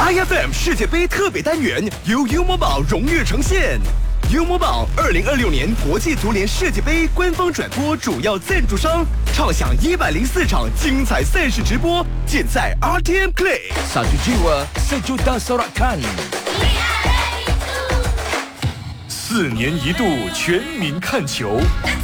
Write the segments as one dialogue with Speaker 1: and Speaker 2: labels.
Speaker 1: IFM 世界杯特别单元由 U Mobile 荣誉呈现。U Mobile 2026年国际足联世界杯官方转播主要赞助商，畅享104场精彩赛事直播，尽在 RTM Click。
Speaker 2: Satu jiwa, sejuta sorakan。
Speaker 3: 4年一度全民看球。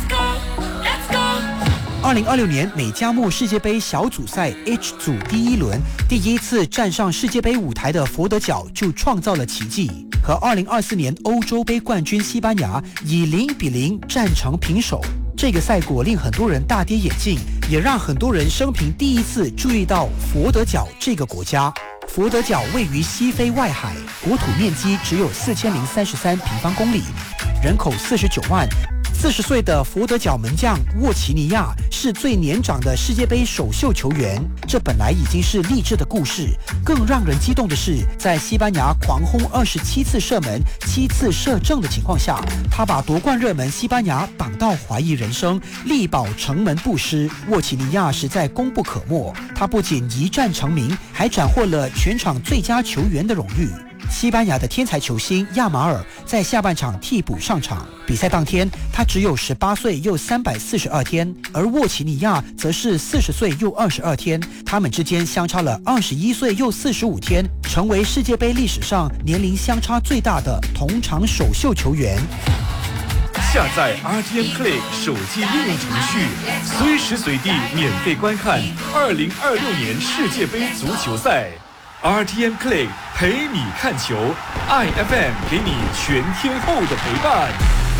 Speaker 4: 2026年美加墨世界杯小组赛 H 组第一轮，第一次站上世界杯舞台的佛得角就创造了奇迹，和2024年欧洲杯冠军西班牙以0-0战成平手。这个赛果令很多人大跌眼镜，也让很多人生平第一次注意到佛得角这个国家。佛得角位于西非外海，国土面积只有4033平方公里，人口49万。40岁的佛得角门将沃奇尼亚是最年长的世界杯首秀球员，这本来已经是励志的故事，更让人激动的是，在西班牙狂轰27次射门、7次射正的情况下，他把夺冠热门西班牙绑到怀疑人生，力保城门不失。沃奇尼亚实在功不可没，他不仅一战成名，还斩获了全场最佳球员的荣誉。西班牙的天才球星亚马尔在下半场替补上场，比赛当天他只有18岁又342天，而沃奇尼亚则是40岁又22天，他们之间相差了21岁又45天，成为世界杯历史上年龄相差最大的同场首秀球员。
Speaker 3: 下载 RTM Click 手机应用程序，随时随地免费观看2026年世界杯足球赛。RTM Click 陪你看球 ，IFM 给你全天候的陪伴。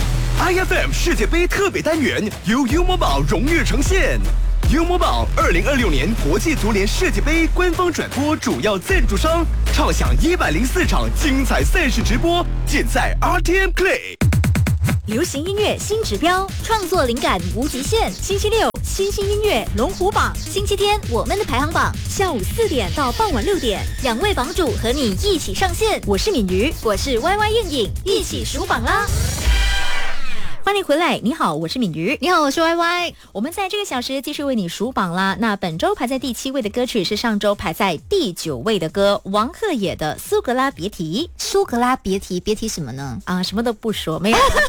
Speaker 1: IFM 世界杯特别单元由 U Mobile 荣誉呈现。U Mobile 2026年国际足联世界杯官方转播主要赞助商，畅享104场精彩赛事直播，尽在 RTM Click。
Speaker 5: 流行音乐新指标，创作灵感无极限。星期六新兴音乐龙虎榜，星期天我们的排行榜，下午4点到傍晚6点，2位榜主和你一起上线。我是敏瑜，我是 YY 燕颖，一起数榜啦！欢迎回来，你好，我是敏瑜，
Speaker 6: 你好，我是 YY。
Speaker 5: 我们在这个小时继续为你数榜啦。那本周排在第7位的歌曲是上周排在第9位的歌，王鹤野的《苏格拉别提》。
Speaker 6: 苏格拉别提，别提什么呢？
Speaker 5: 什么都不说，没有。